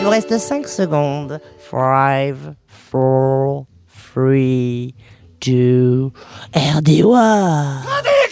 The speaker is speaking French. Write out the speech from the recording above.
vous reste 5 secondes. 5, 4, 3, 2, RDOA.